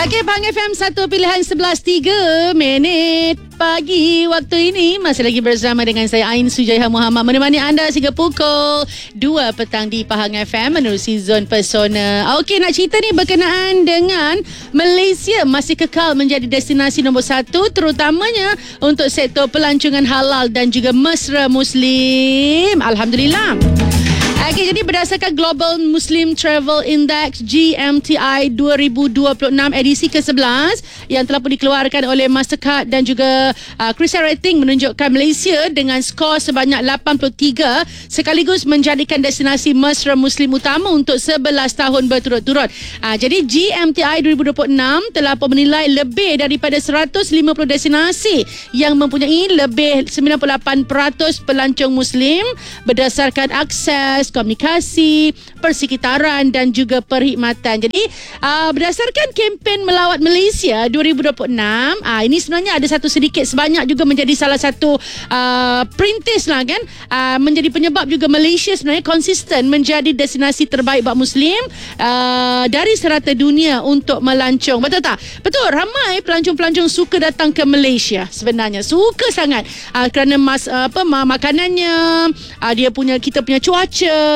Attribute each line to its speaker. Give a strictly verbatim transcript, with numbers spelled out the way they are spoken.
Speaker 1: Okey, Pahang F M satu pilihan sebelas tiga minit pagi waktu ini. Masih lagi bersama dengan saya Ain Sujaiha Muhammad, menemani anda sehingga pukul dua petang di Pahang F M menerusi Zon Pesona. Okey, nak cerita ni berkenaan dengan Malaysia masih kekal menjadi destinasi nombor satu, terutamanya untuk sektor pelancongan halal dan juga mesra Muslim. Alhamdulillah. Okay, jadi berdasarkan Global Muslim Travel Index G M T I dua ribu dua puluh enam edisi ke sebelas yang telah pun dikeluarkan oleh Mastercard dan juga uh, Crystal Rating, menunjukkan Malaysia dengan skor sebanyak lapan puluh tiga sekaligus menjadikan destinasi mesra Muslim utama untuk sebelas tahun berturut-turut. Uh, jadi G M T I dua ribu dua puluh enam telah pun menilai lebih daripada seratus lima puluh destinasi yang mempunyai lebih sembilan puluh lapan peratus pelancong Muslim berdasarkan akses, komunikasi, persekitaran dan juga perkhidmatan. Jadi uh, berdasarkan kempen Melawat Malaysia dua ribu dua puluh enam, uh, ini sebenarnya ada satu sedikit sebanyak juga menjadi salah satu uh, perintis lah kan, uh, menjadi penyebab juga Malaysia sebenarnya konsisten menjadi destinasi terbaik buat Muslim uh, dari serata dunia untuk melancong. Betul tak? Betul, ramai pelancong-pelancong suka datang ke Malaysia sebenarnya. Suka sangat uh, kerana mas, uh, apa makanannya, uh, dia punya kita punya cuaca,